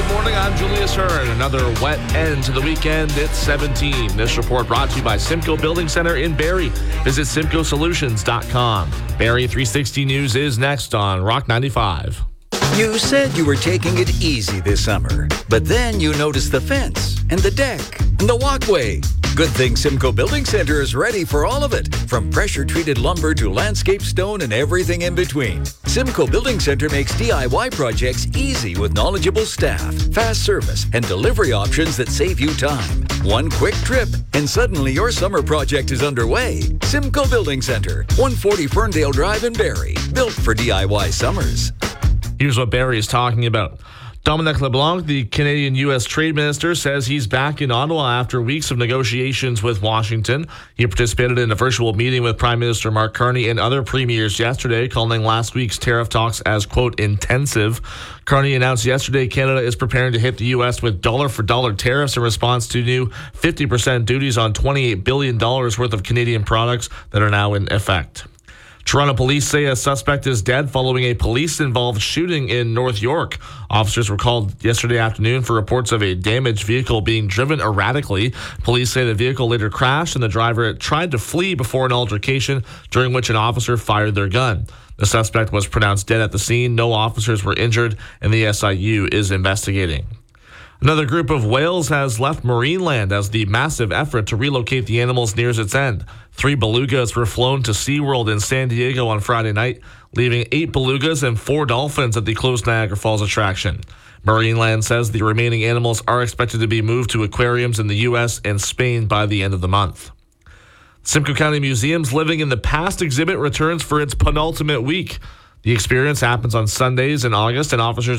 Good morning, I'm Julius Hearn. Another wet end to the weekend. It's 17. This report brought to you by Simcoe Building Center in Barrie. Visit simcoesolutions.com. Barrie 360 News is next on Rock 95. You said you were taking it easy this summer, but then you noticed the fence and the deck and the walkway. Good thing Simcoe Building Center is ready for all of it, from pressure-treated lumber to landscape stone and everything in between. Simcoe Building Center makes DIY projects easy with knowledgeable staff, fast service, and delivery options that save you time. One quick trip, and suddenly your summer project is underway. Simcoe Building Center, 140 Ferndale Drive in Barrie, built for DIY summers. Here's what Barrie is talking about. Dominic LeBlanc, the Canadian-U.S. Trade Minister, says he's back in Ottawa after weeks of negotiations with Washington. He participated in a virtual meeting with Prime Minister Mark Carney and other premiers yesterday, calling last week's tariff talks as, quote, intensive. Carney announced yesterday Canada is preparing to hit the U.S. with dollar-for-dollar tariffs in response to new 50% duties on $28 billion worth of Canadian products that are now in effect. Toronto police say a suspect is dead following a police-involved shooting in North York. Officers were called yesterday afternoon for reports of a damaged vehicle being driven erratically. Police say the vehicle later crashed and the driver tried to flee before an altercation, during which an officer fired their gun. The suspect was pronounced dead at the scene. No officers were injured, and the SIU is investigating. Another group of whales has left Marineland as the massive effort to relocate the animals nears its end. 3 belugas were flown to SeaWorld in San Diego on Friday night, leaving 8 belugas and 4 dolphins at the closed Niagara Falls attraction. Marineland says the remaining animals are expected to be moved to aquariums in the U.S. and Spain by the end of the month. Simcoe County Museum's Living in the Past exhibit returns for its penultimate week. The experience happens on Sundays in August and offers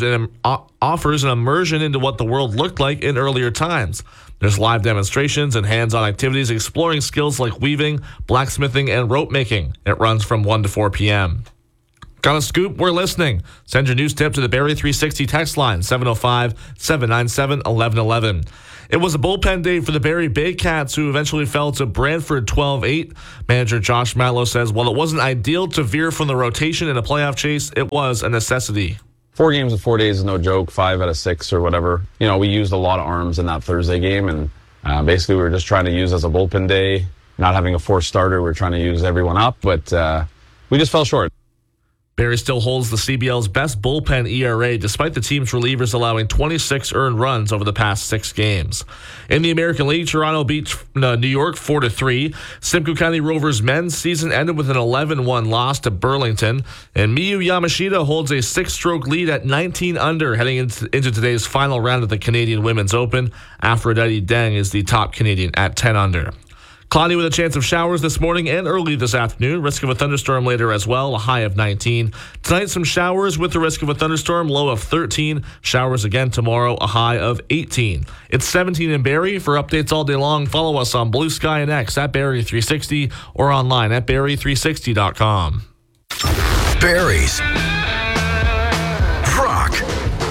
an immersion into what the world looked like in earlier times. There's live demonstrations and hands-on activities exploring skills like weaving, blacksmithing, and rope making. It runs from 1 to 4 p.m. Got a scoop? We're listening. Send your news tip to the Barrie 360 text line, 705-797-1111. It was a bullpen day for the Barrie Baycats, who eventually fell to Brantford 12-8. Manager Josh Matlow says while it wasn't ideal to veer from the rotation in a playoff chase, it was a necessity. 4 games in 4 days is no joke, 5 out of 6 or whatever. You know, we used a lot of arms in that Thursday game, and basically we were just trying to use as a bullpen day. Not having a fourth starter, we were trying to use everyone up, but we just fell short. Barrie still holds the CBL's best bullpen ERA, despite the team's relievers allowing 26 earned runs over the past 6 games. In the American League, Toronto beat New York 4-3. Simcoe County Rovers men's season ended with an 11-1 loss to Burlington. And Miyu Yamashita holds a 6-stroke lead at 19 under heading into today's final round of the Canadian Women's Open. Aphrodite Deng is the top Canadian at 10 under. Cloudy with a chance of showers this morning and early this afternoon. Risk of a thunderstorm later as well, a high of 19. Tonight, some showers with the risk of a thunderstorm, low of 13. Showers again tomorrow, a high of 18. It's 17 in Barrie. For updates all day long, follow us on Blue Sky and X at Barrie360 or online at Barrie360.com. Barrie's Rock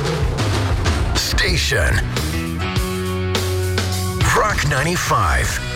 Station. Rock 95.